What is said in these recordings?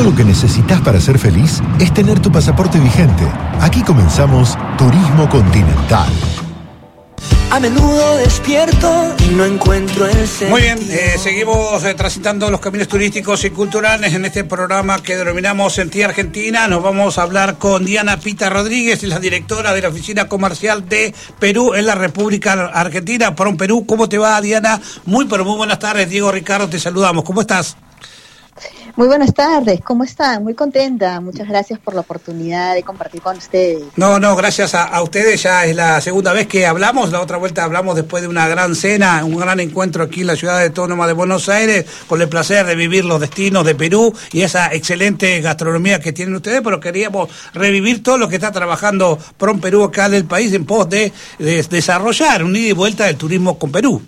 Todo lo que necesitas para ser feliz es tener tu pasaporte vigente. Aquí comenzamos Turismo Continental. A menudo despierto y no encuentro el sentido. Muy bien, seguimos transitando los caminos turísticos y culturales en este programa que denominamos Sentir Argentina. Nos vamos a hablar con Diana Pita Rodríguez, la directora de la Oficina Comercial de Perú en la República Argentina, PROM Perú. ¿Cómo te va, Diana? Muy buenas tardes. Diego Ricardo, te saludamos. ¿Cómo estás? Muy buenas tardes, ¿cómo están? Muy contenta, muchas gracias por la oportunidad de compartir con ustedes. No, gracias a ustedes, ya es la segunda vez que hablamos, la otra vuelta hablamos después de una gran cena, un gran encuentro aquí en la ciudad autónoma de Buenos Aires, con el placer de vivir los destinos de Perú y esa excelente gastronomía que tienen ustedes, pero queríamos revivir todo lo que está trabajando PROM Perú acá en el país en pos de desarrollar un ida y vuelta del turismo con Perú.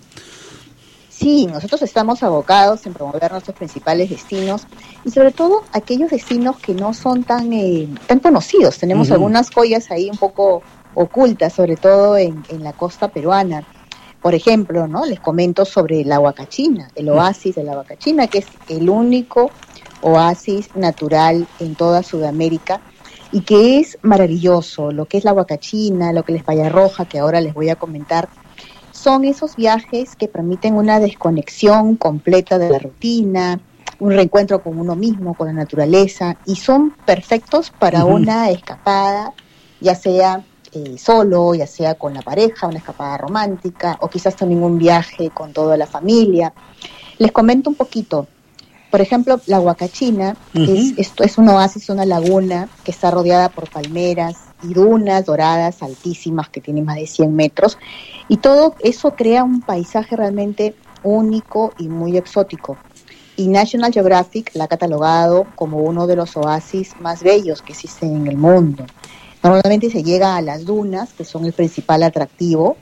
Sí, nosotros estamos abocados en promover nuestros principales destinos y sobre todo aquellos destinos que no son tan conocidos. Tenemos algunas joyas ahí un poco ocultas, sobre todo en la costa peruana. Por ejemplo, ¿no? Les comento sobre la Huacachina, el oasis de la Huacachina, que es el único oasis natural en toda Sudamérica y que es maravilloso. Lo que es la Huacachina, lo que es Playa Roja, que ahora les voy a comentar, son esos viajes que permiten una desconexión completa de la rutina, un reencuentro con uno mismo, con la naturaleza, y son perfectos para una escapada, ya sea solo, ya sea con la pareja, una escapada romántica, o quizás también un viaje con toda la familia. Les comento un poquito. Por ejemplo, la Huacachina es un oasis, una laguna que está rodeada por palmeras y dunas doradas altísimas que tienen más de 100 metros, y todo eso crea un paisaje realmente único y muy exótico. Y National Geographic la ha catalogado como uno de los oasis más bellos que existen en el mundo. Normalmente se llega a las dunas, que son el principal atractivo,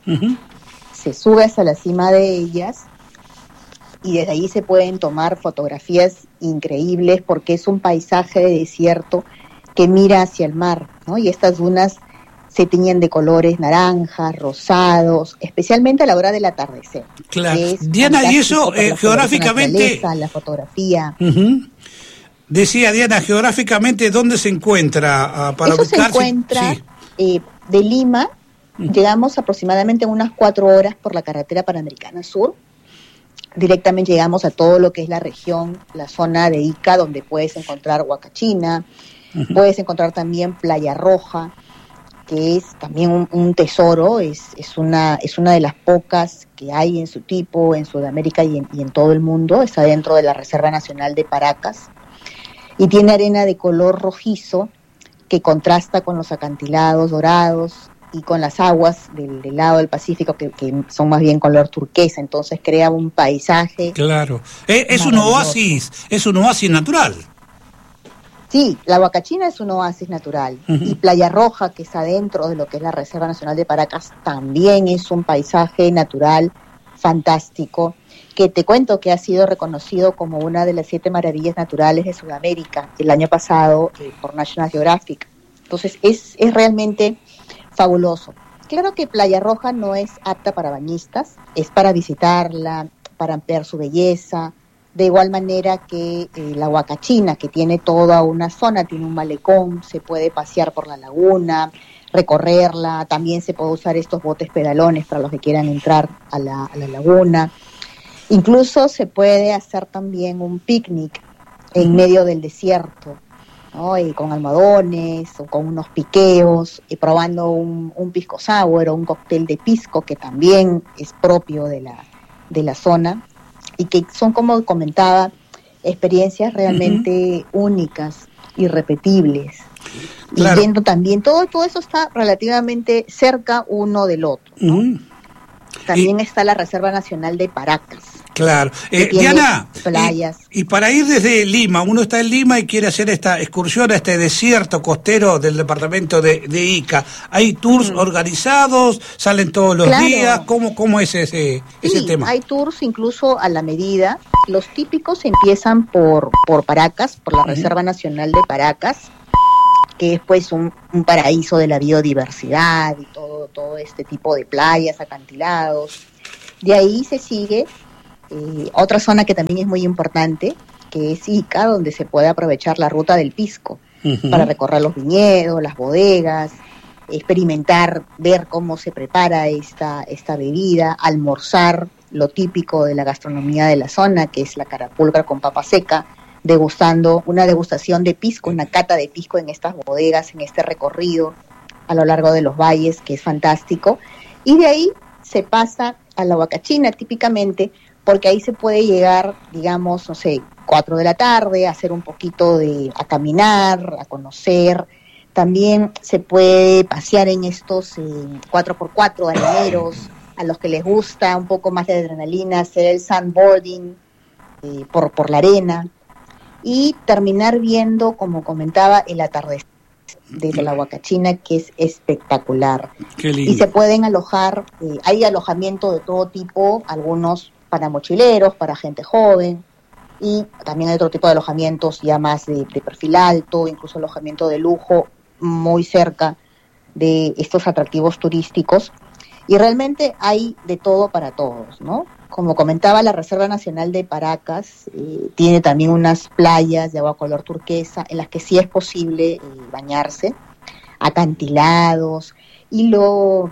se sube hasta la cima de ellas, y desde ahí se pueden tomar fotografías increíbles porque es un paisaje de desierto que mira hacia el mar, ¿no? Y estas dunas se tiñen de colores naranjas, rosados, especialmente a la hora del atardecer. Claro. Diana, y eso geográficamente... La fotografía. Decía Diana, geográficamente, ¿dónde se encuentra para eso ubicarse? Se encuentra de Lima, llegamos aproximadamente unas 4 horas por la carretera Panamericana Sur. Directamente llegamos a todo lo que es la región, la zona de Ica, donde puedes encontrar Huacachina, puedes encontrar también Playa Roja, que es también un tesoro, es una de las pocas que hay en su tipo en Sudamérica y en todo el mundo. Está dentro de la Reserva Nacional de Paracas y tiene arena de color rojizo que contrasta con los acantilados dorados y con las aguas del lado del Pacífico que son más bien color turquesa, entonces crea un paisaje. Claro, es un oasis natural. Sí, la Huacachina es un oasis natural, y Playa Roja, que está dentro de lo que es la Reserva Nacional de Paracas, también es un paisaje natural fantástico, que te cuento que ha sido reconocido como una de las 7 maravillas naturales de Sudamérica el año pasado por National Geographic. Entonces es realmente fabuloso. Claro que Playa Roja no es apta para bañistas, es para visitarla, para ampliar su belleza. De igual manera que la Huacachina, que tiene toda una zona, tiene un malecón, se puede pasear por la laguna, recorrerla, también se puede usar estos botes pedalones para los que quieran entrar a la laguna. Incluso se puede hacer también un picnic en medio del desierto, ¿no? Con almohadones o con unos piqueos, probando un pisco sour o un cóctel de pisco, que también es propio de la zona, y que son, como comentaba, experiencias realmente únicas, irrepetibles. Claro. Y viendo también, todo eso está relativamente cerca uno del otro, ¿no? También está la Reserva Nacional de Paracas. Claro. Diana, playas. Y para ir desde Lima, uno está en Lima y quiere hacer esta excursión a este desierto costero del departamento de Ica. ¿Hay tours organizados? ¿Salen todos los días? ¿Cómo es ese tema? Hay tours incluso a la medida. Los típicos empiezan por Paracas, por la Reserva Nacional de Paracas, que es pues un paraíso de la biodiversidad y todo este tipo de playas, acantilados. De ahí se sigue otra zona que también es muy importante, que es Ica, donde se puede aprovechar la ruta del pisco para recorrer los viñedos, las bodegas, experimentar, ver cómo se prepara esta bebida, almorzar lo típico de la gastronomía de la zona, que es la carapulcra con papa seca, degustando una degustación de pisco, una cata de pisco en estas bodegas, en este recorrido a lo largo de los valles, que es fantástico. Y de ahí se pasa a la Huacachina típicamente, porque ahí se puede llegar, digamos, 4 de la tarde, a hacer un poquito a caminar, a conocer. También se puede pasear en estos 4x4 areneros, a los que les gusta un poco más de adrenalina, hacer el sandboarding por la arena y terminar viendo, como comentaba, el atardecer desde la Huacachina, que es espectacular. Qué lindo. Y se pueden alojar, hay alojamiento de todo tipo, algunos para mochileros, para gente joven, y también hay otro tipo de alojamientos ya más de perfil alto, incluso alojamiento de lujo, muy cerca de estos atractivos turísticos, y realmente hay de todo para todos, ¿no? Como comentaba, la Reserva Nacional de Paracas tiene también unas playas de agua color turquesa en las que sí es posible bañarse, acantilados, y lo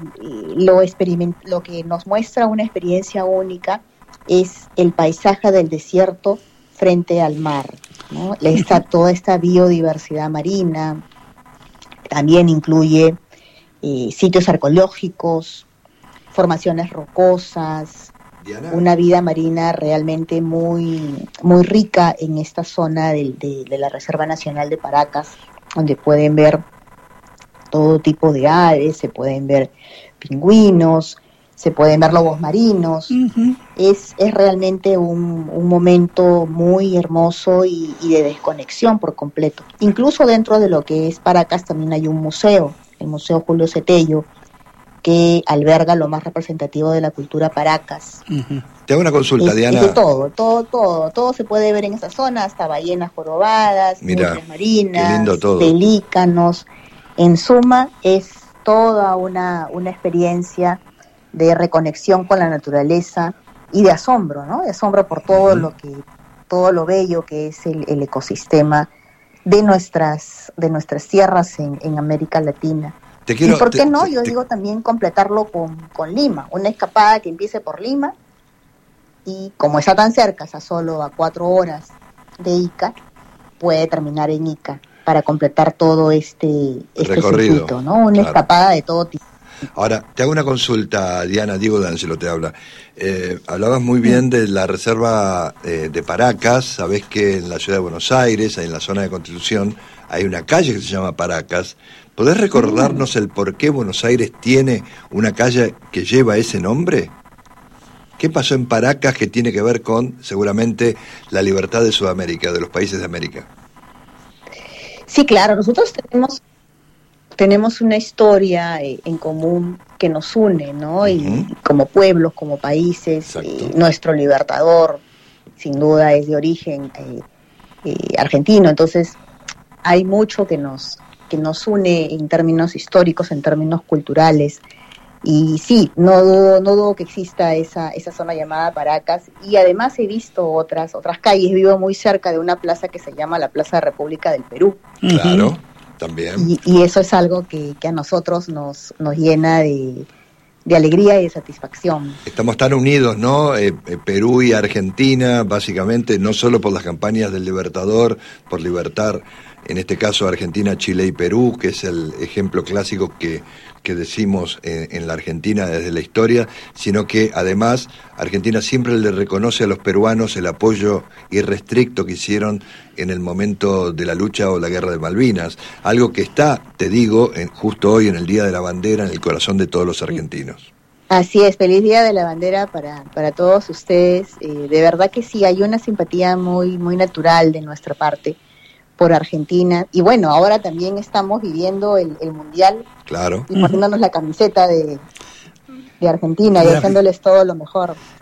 que nos muestra una experiencia única es el paisaje del desierto frente al mar, ¿no? Está toda esta biodiversidad marina, también incluye sitios arqueológicos, formaciones rocosas, Diana, una vida marina realmente muy, muy rica en esta zona de la Reserva Nacional de Paracas, donde pueden ver todo tipo de aves, se pueden ver pingüinos, se pueden ver lobos marinos. Es realmente un momento muy hermoso y de desconexión por completo. Incluso dentro de lo que es Paracas también hay un museo, el Museo Julio Cetello, que alberga lo más representativo de la cultura Paracas. Te hago una consulta, Diana. Es de todo se puede ver en esa zona, hasta ballenas jorobadas, nutrias marinas, qué lindo todo. Pelícanos. En suma, es toda una experiencia de reconexión con la naturaleza y de asombro, ¿no? De asombro por todo lo bello que es el ecosistema de nuestras tierras en América Latina. ¿Y por qué no? Yo digo también completarlo con Lima, una escapada que empiece por Lima y como está tan cerca, está solo a 4 horas de Ica, puede terminar en Ica para completar todo este recorrido, circuito, ¿no? Una escapada de todo tipo. Ahora, te hago una consulta, Diana, Diego D'Angelo te habla. Hablabas muy bien de la reserva de Paracas, sabés que en la ciudad de Buenos Aires, en la zona de Constitución, hay una calle que se llama Paracas. ¿Podés recordarnos el por qué Buenos Aires tiene una calle que lleva ese nombre? ¿Qué pasó en Paracas que tiene que ver con, seguramente, la libertad de Sudamérica, de los países de América? Sí, claro, nosotros tenemos una historia en común que nos une, ¿no? Y como pueblos, como países, nuestro libertador, sin duda, es de origen argentino, entonces hay mucho que nos une en términos históricos, en términos culturales, y sí, no dudo que exista esa zona llamada Paracas, y además he visto otras calles. Vivo muy cerca de una plaza que se llama la Plaza de República del Perú. Claro, también. Y eso es algo que a nosotros nos llena de alegría y de satisfacción. Estamos tan unidos, ¿no? Perú y Argentina, básicamente, no solo por las campañas del Libertador, por libertar, en este caso Argentina, Chile y Perú, que es el ejemplo clásico que decimos en la Argentina desde la historia, sino que además Argentina siempre le reconoce a los peruanos el apoyo irrestricto que hicieron en el momento de la lucha o la guerra de Malvinas, algo que está, te digo, justo hoy en el Día de la Bandera, en el corazón de todos los argentinos. Así es, feliz Día de la Bandera para todos ustedes. De verdad que sí, hay una simpatía muy, muy natural de nuestra parte por Argentina, y bueno, ahora también estamos viviendo el Mundial, claro, y poniéndonos la camiseta de Argentina y haciéndoles todo lo mejor.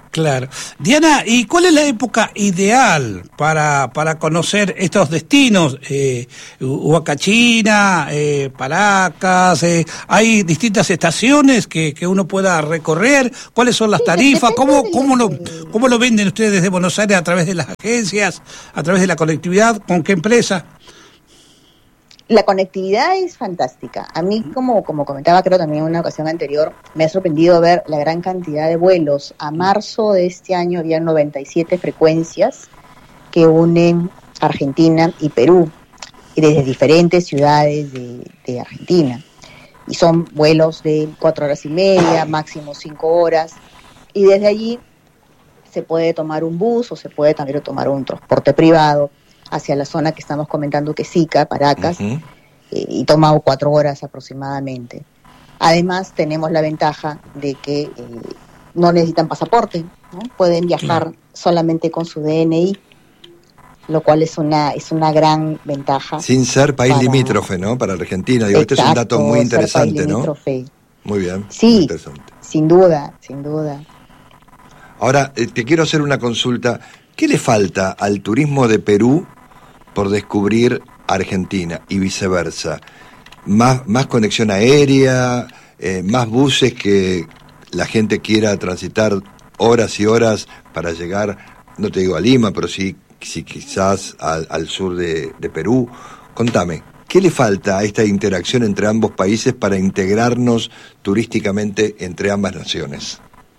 Claro. Diana, ¿y cuál es la época ideal para conocer estos destinos? Huacachina, Paracas, hay distintas estaciones que uno pueda recorrer. ¿Cuáles son las tarifas? ¿Cómo lo venden ustedes desde Buenos Aires a través de las agencias, a través de la conectividad? ¿Con qué empresa? La conectividad es fantástica. A mí, como comentaba creo también en una ocasión anterior, me ha sorprendido ver la gran cantidad de vuelos. A marzo de este año había 97 frecuencias que unen Argentina y Perú, y desde diferentes ciudades de Argentina. Y son vuelos de 4 horas y media, máximo 5 horas. Y desde allí se puede tomar un bus o se puede también tomar un transporte privado hacia la zona que estamos comentando, que es Sica, Paracas, y toma 4 horas aproximadamente. Además, tenemos la ventaja de que no necesitan pasaporte, ¿no? Pueden viajar solamente con su DNI, lo cual es una gran ventaja. Sin ser país limítrofe, ¿no? Para Argentina. Digo, este es un dato muy interesante, ¿no? Muy bien. Sí, muy interesante. Sin duda. Ahora, te quiero hacer una consulta. ¿Qué le falta al turismo de Perú por descubrir Argentina y viceversa? Más conexión aérea, más buses que la gente quiera transitar horas y horas para llegar, no te digo a Lima, pero sí quizás al sur de Perú. Contame, ¿qué le falta a esta interacción entre ambos países para integrarnos turísticamente entre ambas naciones?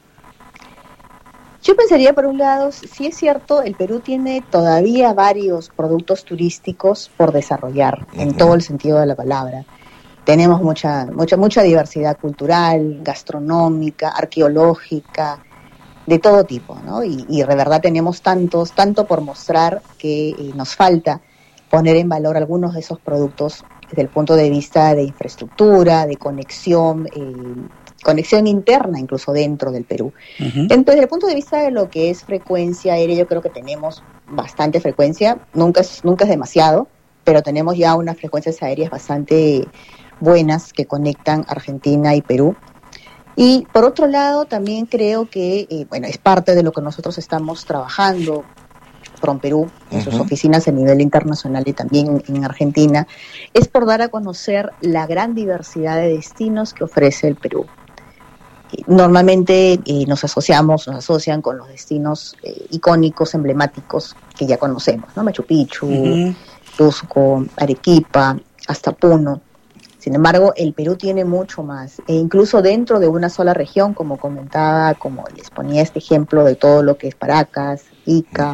Yo pensaría, por un lado, sí es cierto, el Perú tiene todavía varios productos turísticos por desarrollar, en todo el sentido de la palabra. Tenemos mucha diversidad cultural, gastronómica, arqueológica, de todo tipo, ¿no? Y de verdad tenemos tanto por mostrar que nos falta poner en valor algunos de esos productos desde el punto de vista de infraestructura, de conexión interna incluso dentro del Perú. Entonces, desde el punto de vista de lo que es frecuencia aérea, yo creo que tenemos bastante frecuencia, nunca es demasiado, pero tenemos ya unas frecuencias aéreas bastante buenas que conectan Argentina y Perú. Y por otro lado, también creo que, es parte de lo que nosotros estamos trabajando con Perú, en sus oficinas a nivel internacional y también en Argentina, es por dar a conocer la gran diversidad de destinos que ofrece el Perú. Normalmente nos asocian con los destinos icónicos, emblemáticos que ya conocemos, ¿no? Machu Picchu, Cusco, Arequipa, hasta Puno. Sin embargo, el Perú tiene mucho más, e incluso dentro de una sola región, como comentaba, como les ponía este ejemplo de todo lo que es Paracas, Ica,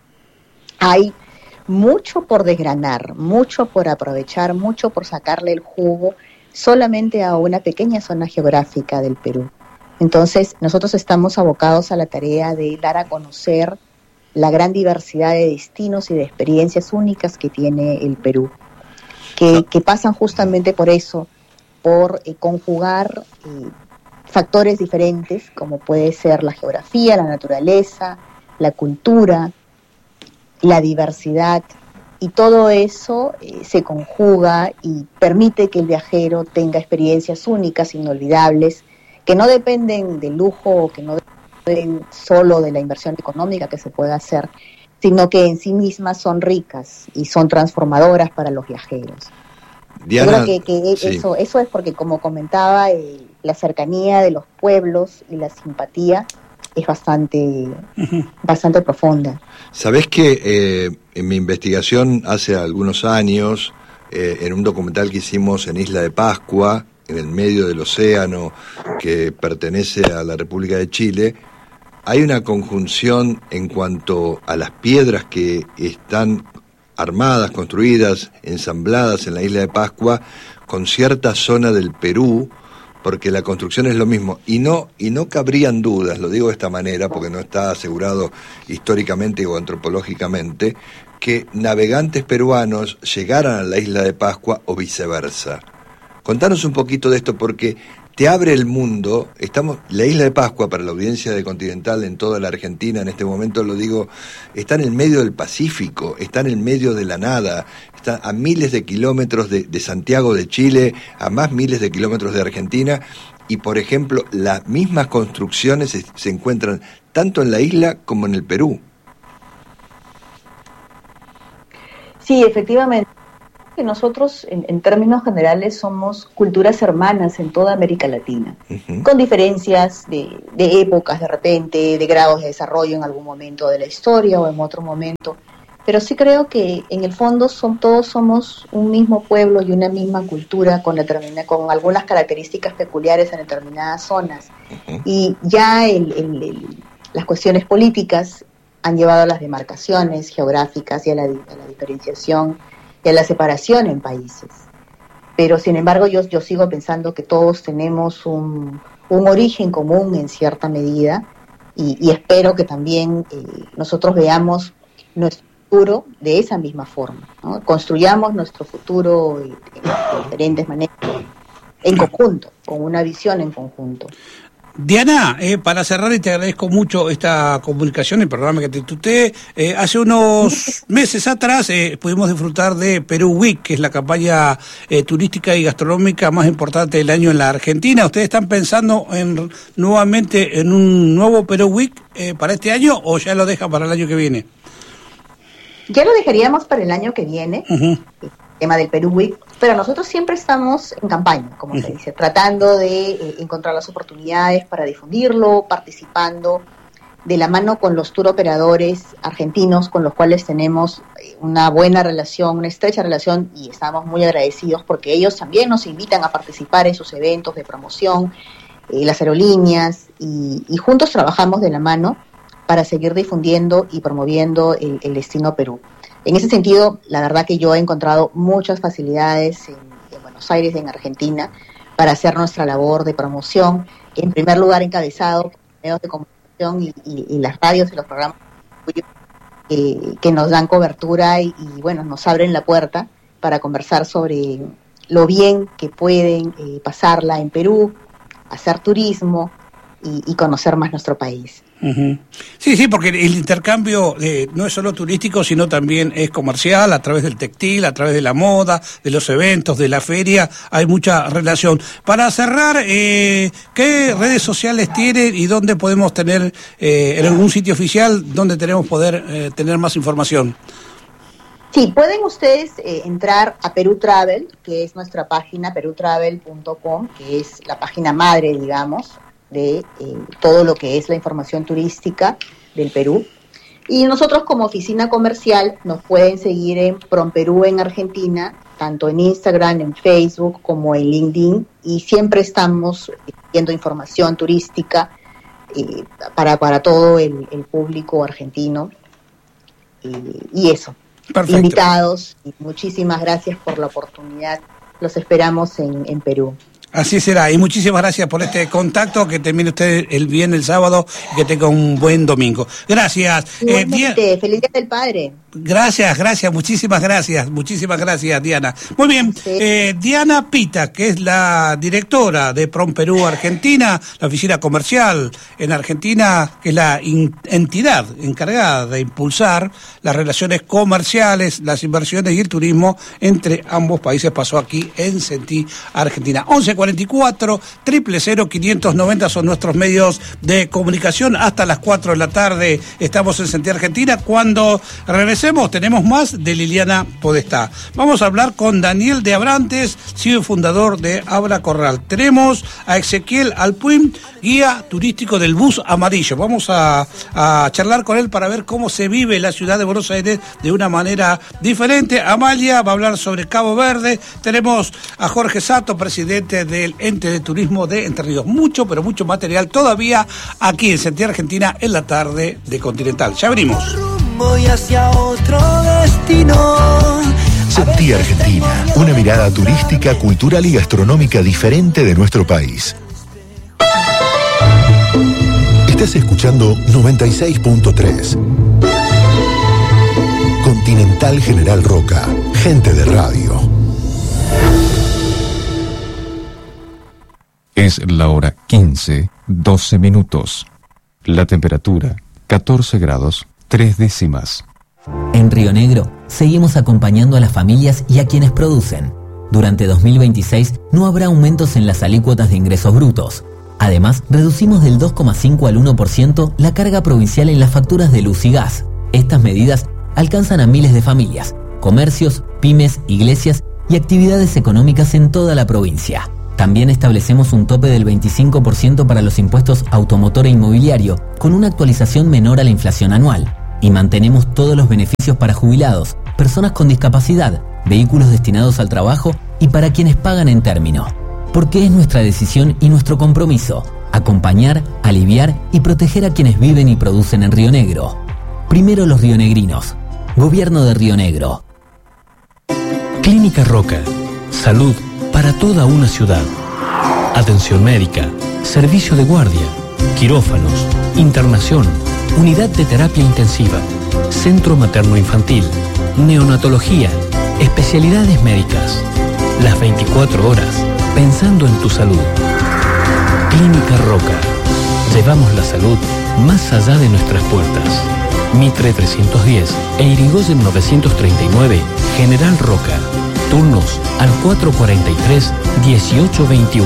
hay mucho por desgranar, mucho por aprovechar, mucho por sacarle el jugo solamente a una pequeña zona geográfica del Perú. Entonces, nosotros estamos abocados a la tarea de dar a conocer la gran diversidad de destinos y de experiencias únicas que tiene el Perú, que pasan justamente por eso, por conjugar factores diferentes, como puede ser la geografía, la naturaleza, la cultura, la diversidad, y todo eso se conjuga y permite que el viajero tenga experiencias únicas, inolvidables, que no dependen del lujo, que no dependen solo de la inversión económica que se pueda hacer, sino que en sí mismas son ricas y son transformadoras para los viajeros. Diana, yo creo que sí. Eso es porque, como comentaba, la cercanía de los pueblos y la simpatía es bastante profunda. ¿Sabés que en mi investigación hace algunos años, en un documental que hicimos en Isla de Pascua, en el medio del océano que pertenece a la República de Chile, hay una conjunción en cuanto a las piedras que están armadas, construidas, ensambladas en la Isla de Pascua, con cierta zona del Perú, porque la construcción es lo mismo, y no cabrían dudas, lo digo de esta manera, porque no está asegurado históricamente o antropológicamente, que navegantes peruanos llegaran a la Isla de Pascua o viceversa. Contanos un poquito de esto, porque te abre el mundo. La Isla de Pascua, para la audiencia de Continental en toda la Argentina, en este momento lo digo, está en el medio del Pacífico, está en el medio de la nada, está a miles de kilómetros de Santiago de Chile, a más miles de kilómetros de Argentina, y por ejemplo, las mismas construcciones se encuentran tanto en la isla como en el Perú. Sí, efectivamente. Que nosotros, en términos generales, somos culturas hermanas en toda América Latina, con diferencias de épocas de repente, de grados de desarrollo en algún momento de la historia o en otro momento, pero sí creo que en el fondo todos somos un mismo pueblo y una misma cultura con algunas características peculiares en determinadas zonas. Y ya las cuestiones políticas han llevado a las demarcaciones geográficas y a la diferenciación y a la separación en países. Pero sin embargo yo sigo pensando que todos tenemos un origen común en cierta medida y espero que también nosotros veamos nuestro futuro de esa misma forma, ¿no? Construyamos nuestro futuro de diferentes maneras, en conjunto, con una visión en conjunto. Diana, para cerrar, y te agradezco mucho esta comunicación, el programa que te tuteé. Hace unos meses atrás pudimos disfrutar de Perú Week, que es la campaña turística y gastronómica más importante del año en la Argentina. ¿Ustedes están pensando nuevamente en un nuevo Perú Week para este año o ya lo dejan para el año que viene? Ya lo dejaríamos para el año que viene, el tema del Perú Week, pero nosotros siempre estamos en campaña, como se dice, tratando de encontrar las oportunidades para difundirlo, participando de la mano con los tour operadores argentinos con los cuales tenemos una buena relación, una estrecha relación, y estamos muy agradecidos porque ellos también nos invitan a participar en sus eventos de promoción, las aerolíneas, y juntos trabajamos de la mano para seguir difundiendo y promoviendo el destino Perú. En ese sentido, la verdad que yo he encontrado muchas facilidades en Buenos Aires, en Argentina, para hacer nuestra labor de promoción, en primer lugar encabezado por medios de comunicación y las radios y los programas que nos dan cobertura y bueno, nos abren la puerta para conversar sobre lo bien que pueden pasarla en Perú, hacer turismo y conocer más nuestro país. Sí, porque el intercambio no es solo turístico, sino también es comercial, a través del textil, a través de la moda, de los eventos, de la feria, hay mucha relación. Para cerrar, ¿qué redes sociales tienen y dónde podemos tener, en algún sitio oficial, dónde tenemos poder tener más información? Sí, pueden ustedes entrar a Perú Travel, que es nuestra página, perutravel.com, que es la página madre, digamos, de todo lo que es la información turística del Perú. Y nosotros como oficina comercial nos pueden seguir en PromPerú en Argentina, tanto en Instagram, en Facebook como en LinkedIn, y siempre estamos viendo información turística para todo el público argentino. Y eso. Perfecto. Invitados, y muchísimas gracias por la oportunidad. Los esperamos en Perú. Así será, y muchísimas gracias por este contacto, que termine usted bien el sábado y que tenga un buen domingo. Gracias. Feliz Día del Padre. Gracias, muchísimas gracias, Diana. Muy bien, sí. Diana Pita, que es la directora de PromPerú Argentina, la oficina comercial en Argentina, que es la entidad encargada de impulsar las relaciones comerciales, las inversiones y el turismo entre ambos países, pasó aquí en Sentí Argentina. 1144 000 590 son nuestros medios de comunicación. Hasta las 4 de la tarde estamos en Sentí Argentina. Cuando regresemos tenemos más de Liliana Podestá. Vamos a hablar con Daniel de Abrantes, CEO y fundador de Abra Corral. Tenemos a Ezequiel Alpuim, guía turístico del Bus Amarillo. Vamos a charlar con él para ver cómo se vive la ciudad de Buenos Aires de una manera diferente. Amalia va a hablar sobre Cabo Verde. Tenemos a Jorge Sato, presidente del Ente de Turismo de Entre Ríos. Mucho, pero mucho material todavía aquí en Sentí Argentina en la tarde de Continental. Ya venimos. Voy hacia otro destino. Sentí Argentina, una mirada turística, cultural y gastronómica diferente de nuestro país. Estás escuchando 96.3. Continental General Roca, gente de radio. Es la hora 15:12 minutos. La temperatura 14 grados 3 décimas. En Río Negro, seguimos acompañando a las familias y a quienes producen. Durante 2026 no habrá aumentos en las alícuotas de ingresos brutos. Además, reducimos del 2,5 al 1% la carga provincial en las facturas de luz y gas. Estas medidas alcanzan a miles de familias, comercios, pymes, iglesias y actividades económicas en toda la provincia. También establecemos un tope del 25% para los impuestos automotor e inmobiliario, con una actualización menor a la inflación anual. Y mantenemos todos los beneficios para jubilados, personas con discapacidad, vehículos destinados al trabajo y para quienes pagan en término. Porque es nuestra decisión y nuestro compromiso acompañar, aliviar y proteger a quienes viven y producen en Río Negro. Primero los rionegrinos. Gobierno de Río Negro. Clínica Roca. Salud para toda una ciudad. Atención médica, servicio de guardia, quirófanos, internación, unidad de terapia intensiva, centro materno-infantil, neonatología, especialidades médicas. Las 24 horas, pensando en tu salud. Clínica Roca. Llevamos la salud más allá de nuestras puertas. Mitre 310 e Irigoyen 939, General Roca. Turnos al 443-1821.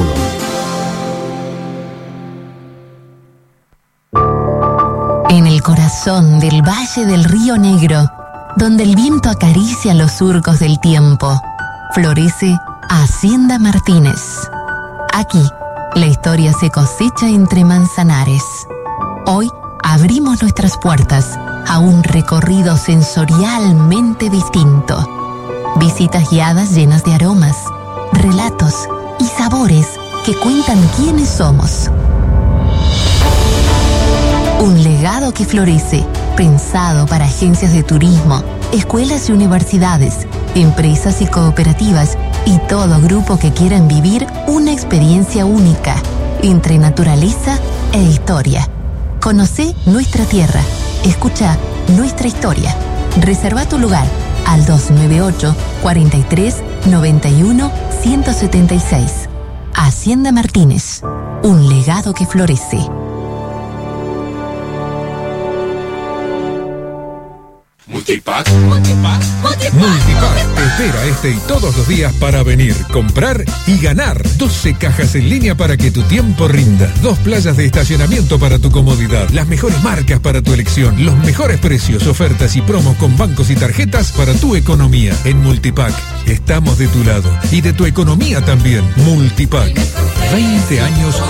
En el corazón del Valle del Río Negro, donde el viento acaricia los surcos del tiempo, florece Hacienda Martínez. Aquí, la historia se cosecha entre manzanares. Hoy abrimos nuestras puertas a un recorrido sensorialmente distinto. Visitas guiadas llenas de aromas, relatos y sabores que cuentan quiénes somos. Un legado que florece, pensado para agencias de turismo, escuelas y universidades, empresas y cooperativas y todo grupo que quieran vivir una experiencia única entre naturaleza e historia. Conocé nuestra tierra, escucha nuestra historia. Reserva tu lugar al 298-43-91-176. Hacienda Martínez, un legado que florece. Multipack. Multipack te espera este y todos los días para venir, comprar y ganar. 12 cajas en línea para que tu tiempo rinda. 2 playas de estacionamiento para tu comodidad. Las mejores marcas para tu elección. Los mejores precios, ofertas y promos con bancos y tarjetas para tu economía. En Multipack estamos de tu lado y de tu economía también. Multipack. 20 años